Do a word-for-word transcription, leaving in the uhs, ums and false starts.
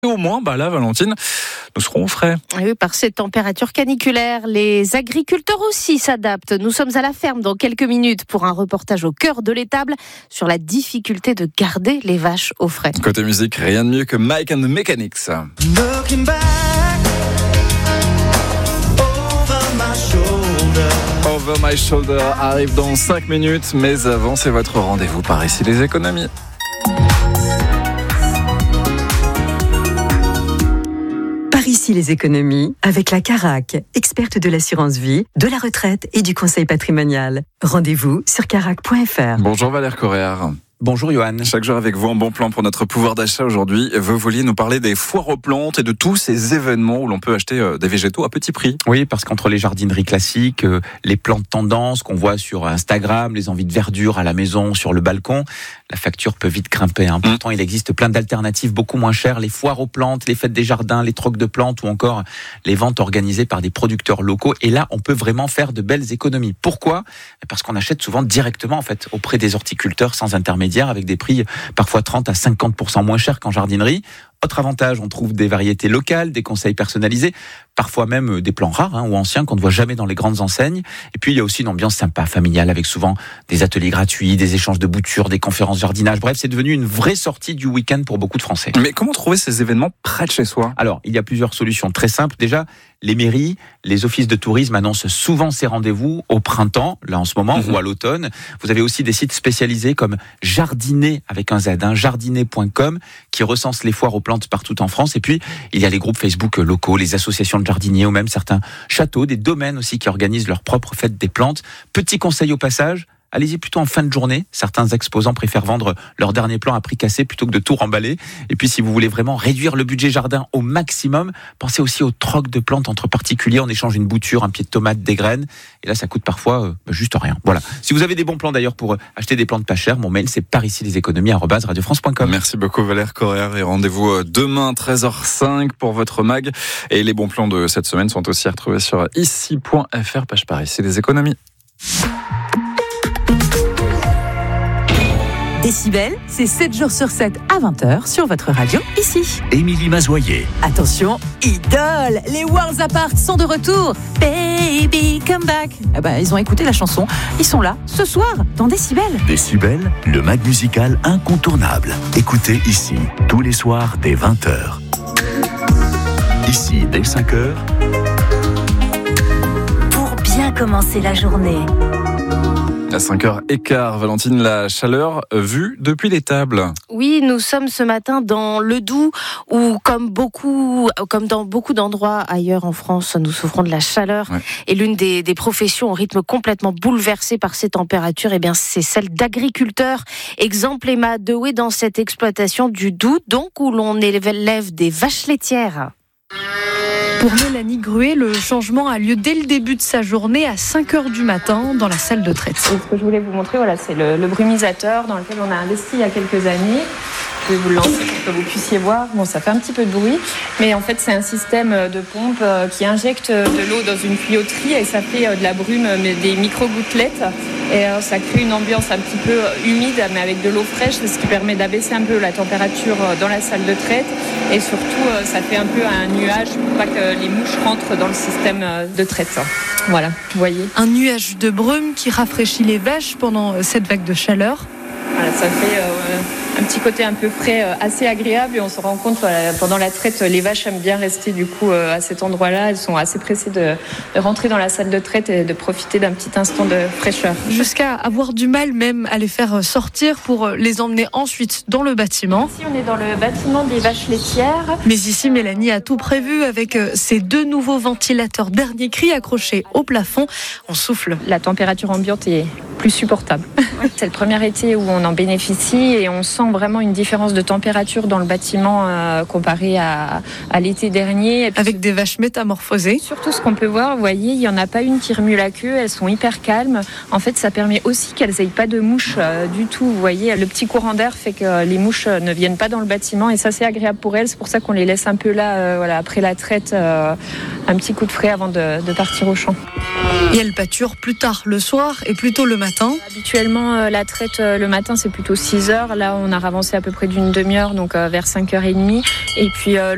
Et au moins, bah là, Valentine, nous serons au frais. Oui, par ces températures caniculaires, les agriculteurs aussi s'adaptent. Nous sommes à la ferme dans quelques minutes pour un reportage au cœur de l'étable sur la difficulté de garder les vaches au frais. Côté musique, rien de mieux que Mike and the Mechanics. Looking back over my shoulder. Over My Shoulder arrive dans cinq minutes, mais avant, c'est votre rendez-vous par ici les économies. Par ici les économies, avec la Carac, experte de l'assurance vie, de la retraite et du conseil patrimonial. Rendez-vous sur carac point f r. Bonjour Valère Coréard. Bonjour Johan. Chaque jour avec vous, un bon plan pour notre pouvoir d'achat aujourd'hui. Vous vouliez nous parler des foires aux plantes et de tous ces événements où l'on peut acheter des végétaux à petit prix. Oui, parce qu'entre les jardineries classiques, les plantes tendances qu'on voit sur Instagram, les envies de verdure à la maison, sur le balcon, la facture peut vite grimper. Hein. Pourtant, mmh. il existe plein d'alternatives beaucoup moins chères. Les foires aux plantes, les fêtes des jardins, les trocs de plantes ou encore les ventes organisées par des producteurs locaux. Et là, on peut vraiment faire de belles économies. Pourquoi ? Parce qu'on achète souvent directement en fait auprès des horticulteurs sans intermédiaire, avec des prix parfois trente à cinquante pour cent moins chers qu'en jardinerie. Autre avantage, on trouve des variétés locales, des conseils personnalisés, parfois même des plants rares hein, ou anciens qu'on ne voit jamais dans les grandes enseignes. Et puis il y a aussi une ambiance sympa, familiale, avec souvent des ateliers gratuits, des échanges de boutures, des conférences jardinage. Bref, c'est devenu une vraie sortie du week-end pour beaucoup de Français. Mais comment trouver ces événements près de chez soi ? Alors, il y a plusieurs solutions très simples. Déjà, les mairies, les offices de tourisme annoncent souvent ces rendez-vous au printemps, là en ce moment, mmh. ou à l'automne. Vous avez aussi des sites spécialisés comme Jardiner avec un Z, hein, jardiner point com, qui recense les foires aux plantes partout en France. Et puis, il y a les groupes Facebook locaux, les associations de jardiniers ou même certains châteaux, des domaines aussi qui organisent leur propre fête des plantes. Petit conseil au passage, allez-y plutôt en fin de journée. Certains exposants préfèrent vendre leur dernier plan à prix cassé plutôt que de tout remballer. Et puis, si vous voulez vraiment réduire le budget jardin au maximum, pensez aussi au troc de plantes entre particuliers. On échange une bouture, un pied de tomate, des graines. Et là, ça coûte parfois euh, juste rien. Voilà. Si vous avez des bons plans d'ailleurs pour acheter des plantes pas chères, mon mail, c'est par ici les économies arobase radio france point com. Merci beaucoup Valère Coréard et rendez-vous demain treize heures cinq pour votre mag. Et les bons plans de cette semaine sont aussi à retrouver sur ici point f r, page par ici les économies. Décibel, c'est sept jours sur sept à vingt heures sur votre radio, ici. Émilie Mazoyer. Attention, idole, les Worlds Apart sont de retour. Baby, come back. Eh ben, ils ont écouté la chanson. Ils sont là, ce soir, dans Décibel. Décibel, le mag musical incontournable. Écoutez ici, tous les soirs dès vingt heures. Ici, dès cinq heures. Pour bien commencer la journée. À cinq heures quinze, Valentine, la chaleur vue depuis l'étable. Oui, nous sommes ce matin dans le Doubs où, comme beaucoup, comme dans beaucoup d'endroits ailleurs en France, nous souffrons de la chaleur. Ouais. Et l'une des, des professions au rythme complètement bouleversé par ces températures, eh bien, c'est celle d'agriculteur. Exemple Emma Dewey dans cette exploitation du Doubs, donc où l'on élève des vaches laitières. Pour Mélanie Gruet, le changement a lieu dès le début de sa journée à cinq heures du matin dans la salle de traite. Ce que je voulais vous montrer, voilà, c'est le, le brumisateur dans lequel on a investi il y a quelques années. Je vais vous le lancer pour que vous puissiez voir. Bon, ça fait un petit peu de bruit, mais en fait, c'est un système de pompe qui injecte de l'eau dans une tuyauterie et ça fait de la brume, mais des micro-gouttelettes. Et ça crée une ambiance un petit peu humide, mais avec de l'eau fraîche, ce qui permet d'abaisser un peu la température dans la salle de traite. Et surtout, ça fait un peu un nuage pour pas que les mouches rentrent dans le système de traite. Voilà, vous voyez. Un nuage de brume qui rafraîchit les vaches pendant cette vague de chaleur. Voilà, ça fait euh, un petit côté un peu frais, euh, assez agréable. Et on se rend compte, voilà, pendant la traite, les vaches aiment bien rester du coup euh, à cet endroit-là. Elles sont assez pressées de, de rentrer dans la salle de traite et de profiter d'un petit instant de fraîcheur. Jusqu'à avoir du mal même à les faire sortir pour les emmener ensuite dans le bâtiment. Ici, on est dans le bâtiment des vaches laitières. Mais ici, Mélanie a tout prévu avec ces deux nouveaux ventilateurs dernier cri accrochés au plafond. On souffle. La température ambiante est plus supportable. C'est le premier été où on en bénéficie et on sent vraiment une différence de température dans le bâtiment euh, comparé à, à l'été dernier. Et puis, avec des vaches métamorphosées. Surtout ce qu'on peut voir, vous voyez, il n'y en a pas une qui remue la queue, elles sont hyper calmes. En fait, ça permet aussi qu'elles n'aient pas de mouches euh, du tout. Vous voyez, le petit courant d'air fait que les mouches ne viennent pas dans le bâtiment et ça, c'est agréable pour elles. C'est pour ça qu'on les laisse un peu là, euh, voilà, après la traite, euh, un petit coup de frais avant de, de partir au champ. Et elles pâturent plus tard le soir et plus tôt le matin. Habituellement, euh, la traite euh, le matin, c'est plutôt six heures. Là, on a avancé à peu près d'une demi-heure, donc euh, vers cinq heures trente. Et puis, euh,